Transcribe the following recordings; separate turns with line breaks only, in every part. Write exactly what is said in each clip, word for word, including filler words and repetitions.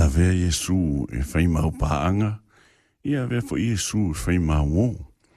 vea Yesu e whai mau paanga, ia vea fo Yesu e whai mau o.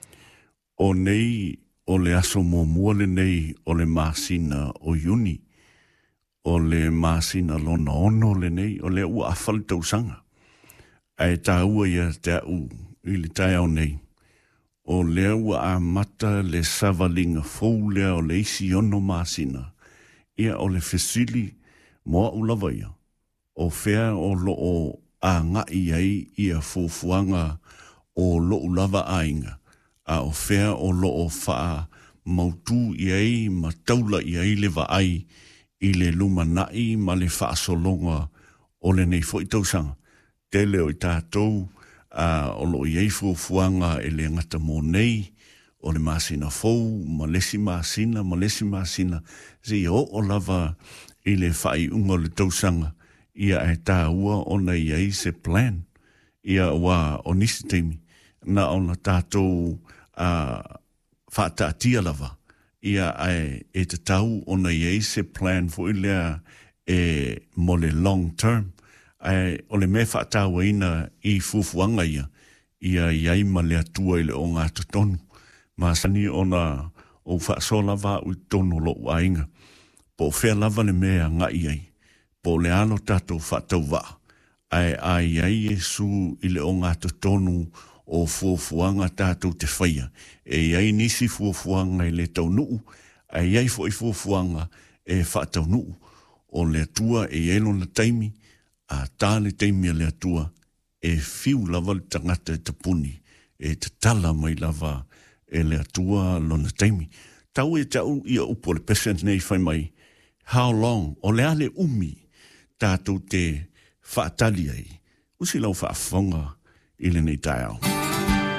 O nei, o le aso mo muale nei, o le masina o yuni, o le masina lona ono le nei, o le ua afal tausanga. Ai tā ua ia te au, i le tai au nei. O le ua a mata le savalinga fōlea o le isi ono masina, ia o le fesili moa ulawa ia. O fea o lo o a ngai ai ia fufuanga o lo ulawa ainga. A o fea o lo o faa mautu iai ma taula iai le wa ai i le luma nai ma le faa solonga o le nei fo i tausanga. Te leo i tātou a o lo iai fufuanga e le ngata mō nei o le masina fou, ma lesi masina, ma lesi masina. Zi o o lava i le fai unga le tausanga. Ia e tā ua ona iai se plan. Ia wa o nisi teimi. Na ona tātou a whātātia lava. Ia e, e te tau ona iai se plan fo i lea e mo le long term. Ai o le me whātāua ina i fufuanga ia. Ia iai ma le atua i le o ngā tutonu. Ma sani ona o whaaso lava ui tono lo ainga. Po whea lava le mea ngā iai. Po le ano tātou whātau wā. Ai ai ai Yesu i le o ngā tutonu o fuafuanga tātou te whaia. E ai nisi fuafuanga i le tau nuu. Ai ai fo i fuafuanga e whātau nuu. O le atua e elo na taimi. A tā le taimi a le atua. E fiu lava le tangata e te puni. E te tala mai lava e le atua lo na taimi. Tau e tau ia upo le pesent nei whai mai. How long? O le ale umi. Tātou te whaatali ai. Usi lau whaafonga i le nei tai au.